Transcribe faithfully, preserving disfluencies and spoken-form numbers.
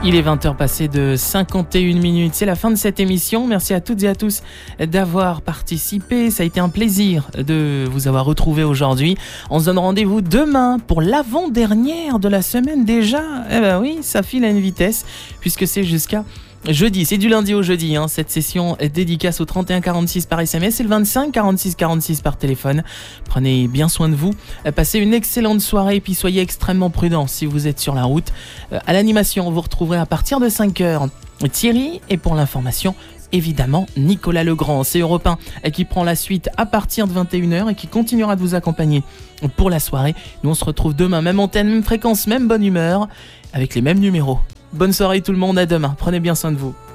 Il est vingt heures passées de cinquante et une minutes, c'est la fin de cette émission. Merci à toutes et à tous d'avoir participé, ça a été un plaisir de vous avoir retrouvé aujourd'hui. On se donne rendez-vous demain pour l'avant-dernière de la semaine déjà. Eh ben oui, ça file à une vitesse puisque c'est jusqu'à jeudi, c'est du lundi au jeudi, hein. Cette session est dédicace au trente et un quarante-six par S M S et le vingt-cinq quarante-six quarante-six par téléphone. Prenez bien soin de vous, passez une excellente soirée et puis soyez extrêmement prudents si vous êtes sur la route. À l'animation, vous retrouverez à partir de cinq heures Thierry et pour l'information, évidemment, Nicolas Legrand. C'est Europe un qui prend la suite à partir de vingt et une heures et qui continuera de vous accompagner pour la soirée. Nous on se retrouve demain, même antenne, même fréquence, même bonne humeur, avec les mêmes numéros. Bonne soirée tout le monde, à demain, prenez bien soin de vous.